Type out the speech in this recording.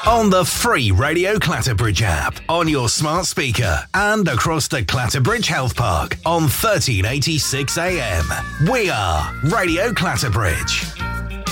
On the free Radio Clatterbridge app, on your smart speaker, and across the Clatterbridge Health Park on 1386 AM. We are Radio Clatterbridge.